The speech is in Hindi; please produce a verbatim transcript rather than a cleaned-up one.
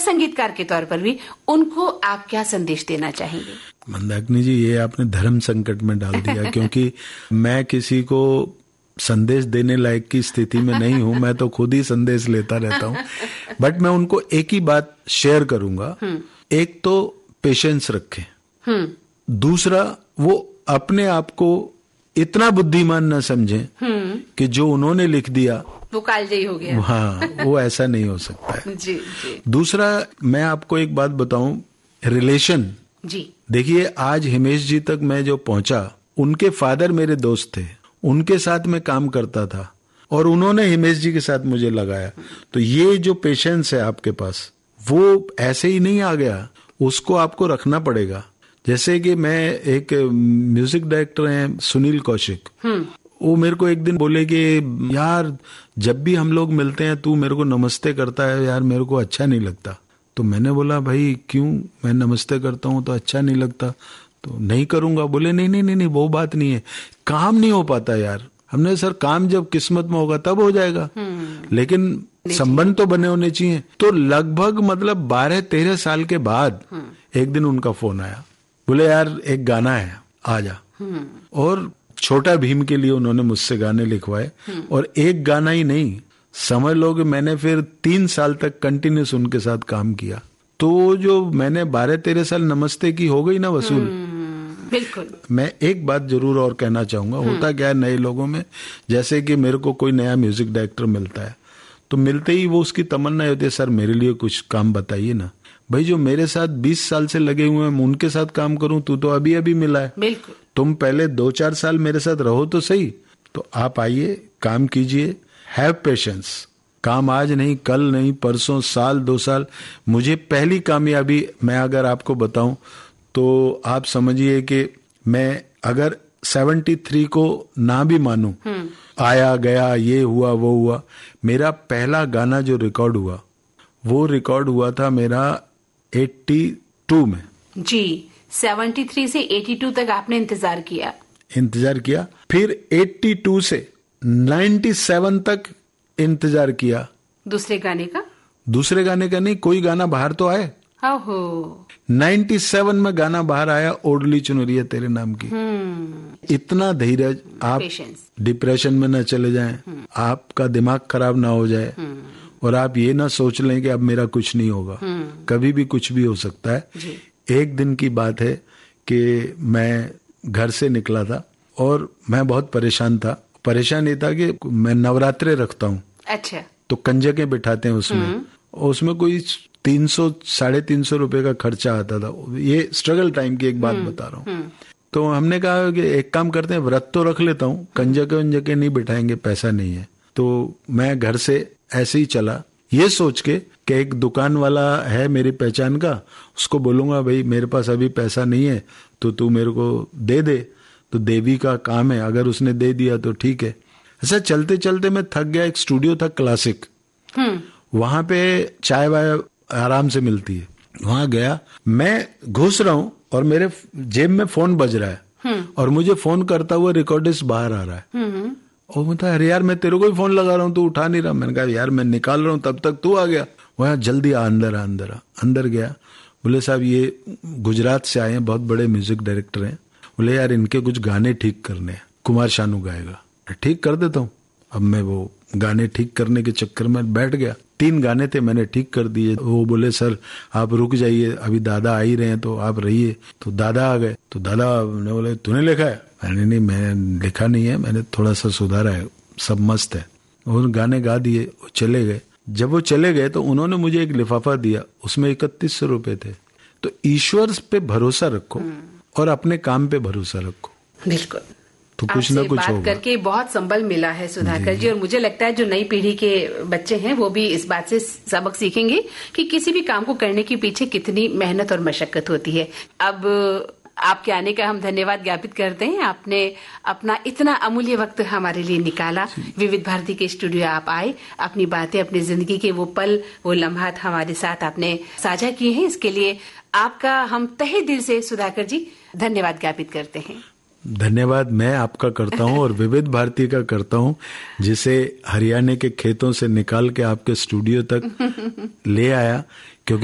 संगीतकार के तौर पर भी उनको आप क्या संदेश देना चाहेंगे? मंदाकिनी जी, ये आपने धर्म संकट में डाल दिया क्योंकि मैं किसी को संदेश देने लायक की स्थिति में नहीं हूं, मैं तो खुद ही संदेश लेता रहता हूं। बट मैं उनको एक ही बात शेयर करूंगा, एक तो पेशेंस रखें, दूसरा वो अपने आप को इतना बुद्धिमान न समझें कि जो उन्होंने लिख दिया वो कालजयी हो गया। हाँ, वो ऐसा नहीं हो सकता है। जी, जी। दूसरा, मैं आपको एक बात बताऊं, रिलेशन जी, देखिए आज हिमेश जी तक मैं जो पहुंचा, उनके फादर मेरे दोस्त थे, उनके साथ मैं काम करता था और उन्होंने हिमेश जी के साथ मुझे लगाया। तो ये जो पेशेंस है आपके पास, वो ऐसे ही नहीं आ गया, उसको आपको रखना पड़ेगा। जैसे कि मैं एक म्यूजिक डायरेक्टर हैं सुनील कौशिक, वो मेरे को एक दिन बोले कि यार जब भी हम लोग मिलते हैं तू मेरे को नमस्ते करता है यार, मेरे को अच्छा नहीं लगता। तो मैंने बोला भाई क्यों, मैं नमस्ते करता हूँ तो अच्छा नहीं लगता? तो नहीं करूंगा। बोले नहीं नहीं नहीं नहीं वो बात नहीं है, काम नहीं हो पाता यार। हमने सर काम जब किस्मत में होगा तब हो जाएगा, लेकिन संबंध तो बने होने चाहिए। तो लगभग मतलब बारह तेरह साल के बाद एक दिन उनका फोन आया, बोले यार एक गाना है आ जा। और छोटा भीम के लिए उन्होंने मुझसे गाने लिखवाए, और एक गाना ही नहीं, समझ लो कि मैंने फिर तीन साल तक कंटिन्यूस उनके साथ काम किया। तो जो मैंने बारह तेरह साल नमस्ते की हो गई ना वसूल। बिल्कुल। मैं एक बात जरूर और कहना चाहूंगा, होता क्या है नए लोगों में, जैसे कि मेरे को कोई नया म्यूजिक डायरेक्टर मिलता है तो मिलते ही वो उसकी तमन्ना होती है सर मेरे लिए कुछ काम बताइए ना। भाई जो मेरे साथ बीस साल से लगे हुए हैं उनके साथ काम करूं, तू तो अभी अभी मिला है। बिल्कुल। तुम पहले दो चार साल मेरे साथ रहो तो सही। तो आप आइए, काम कीजिए, हैव पेशेंस। काम आज नहीं, कल नहीं, परसों, साल, दो साल। मुझे पहली कामयाबी मैं अगर आपको बताऊं तो आप समझिए कि मैं अगर तिहत्तर को ना भी मानूं, आया गया ये हुआ वो हुआ, मेरा पहला गाना जो रिकॉर्ड हुआ वो रिकॉर्ड हुआ था मेरा बयासी में। जी, तिहत्तर से बयासी तक आपने इंतजार किया इंतजार किया फिर बयासी से सत्तानवे तक इंतजार किया। दूसरे गाने का? दूसरे गाने का नहीं, कोई गाना बाहर तो आए। ओहो। सत्तानवे में गाना बाहर आया, ओढ़ली चुनरिया तेरे नाम की। इतना धीरज, आप डिप्रेशन में न चले जाएं, आपका दिमाग खराब ना हो जाए, और आप ये ना सोच लें कि अब मेरा कुछ नहीं होगा। कभी भी कुछ भी हो सकता है। एक दिन की बात है कि मैं घर से निकला था और मैं बहुत परेशान था। परेशान ये था कि मैं नवरात्रे रखता हूँ। अच्छा। तो कंजकें बिठाते हैं उसमें, और उसमें कोई तीन सौ साढ़े तीन सौ रुपए का खर्चा आता था। ये स्ट्रगल टाइम की एक बात बता रहा हूँ। तो हमने कहा कि एक काम करते हैं, व्रत तो रख लेता हूँ, कंजके वंजके नहीं बिठाएंगे, पैसा नहीं है। तो मैं घर से ऐसे ही चला, ये सोच के कि एक दुकान वाला है मेरी पहचान का, उसको बोलूंगा भाई मेरे पास अभी पैसा नहीं है तो तू मेरे को दे दे। तो देवी का काम है, अगर उसने दे दिया तो ठीक है। ऐसा चलते चलते मैं थक गया। एक स्टूडियो था क्लासिक, वहां पे चाय वाय आराम से मिलती है। वहां गया, मैं घुस रहा हूं और मेरे जेब में फोन बज रहा है और मुझे फोन करता हुआ रिकॉर्डिस्ट बाहर आ रहा है। और मैं अरे यार मैं तेरे को ही फोन लगा रहा हूँ, तू उठा नहीं रहा। मैंने कहा यार मैं निकाल रहा हूँ, तब तक तू आ गया। वह जल्दी आ, अंदर आ अंदर आ अंदर गया। बोले साहब ये गुजरात से आए हैं, बहुत बड़े म्यूजिक डायरेक्टर हैं। बोले यार इनके कुछ गाने ठीक करने हैं, कुमार शानू गाएगा। ठीक कर देता हूँ। अब मैं वो गाने ठीक करने के चक्कर में बैठ गया। तीन गाने थे, मैंने ठीक कर दिए। वो बोले सर आप रुक जाइए, अभी दादा आ ही रहे हैं तो आप रहिए। तो दादा आ गए। तो दादा ने बोले तूने लिखा है? मैंने नहीं, मैंने लिखा नहीं है, मैंने थोड़ा सा सुधारा है, सब मस्त है। और गाने गा दिए, वो चले गए। जब वो चले गए तो उन्होंने मुझे एक लिफाफा दिया, उसमें इकतीस सौ रुपए थे। तो ईश्वर पे भरोसा रखो और अपने काम पे भरोसा रखो। बिल्कुल। तो कुछ ना कुछ बात होगा। करके बहुत संबल मिला है सुधाकर जी, और मुझे लगता है जो नई पीढ़ी के बच्चे हैं वो भी इस बात से सबक सीखेंगे कि किसी भी काम को करने के पीछे कितनी मेहनत और मशक्कत होती है। अब आपके आने का हम धन्यवाद ज्ञापित करते हैं। आपने अपना इतना अमूल्य वक्त हमारे लिए निकाला, विविध भारती के स्टूडियो आप आए, अपनी बातें, अपनी जिंदगी के वो पल, वो लम्हात हमारे साथ आपने साझा किए हैं। इसके लिए आपका हम तहे दिल से सुधाकर जी धन्यवाद ज्ञापित करते हैं। धन्यवाद मैं आपका करता हूं और विविध भारती का करता हूं, जिसे हरियाणा के खेतों से निकाल के आपके स्टूडियो तक ले आया। क्योंकि